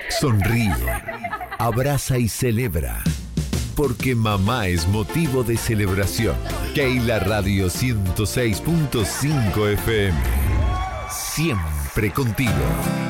Sonríe, abraza y celebra. Porque mamá es motivo de celebración. Keila Radio 106.5 FM. Siempre contigo.